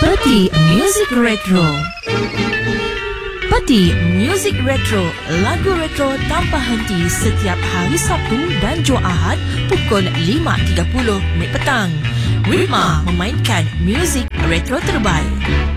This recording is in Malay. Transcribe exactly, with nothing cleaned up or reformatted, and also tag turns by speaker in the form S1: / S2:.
S1: Peti Music Retro. Peti Music Retro, lagu retro tanpa henti setiap hari Sabtu dan Jumaat pukul lima tiga puluh minit petang. Wima memainkan muzik retro terbaik.